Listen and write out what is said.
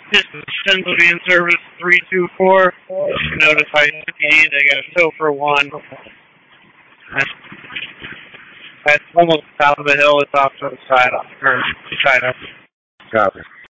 This is Pennsylvania Service 324. Notify CPD they got a tow for 1. That's almost top of the hill. It's off to the side up.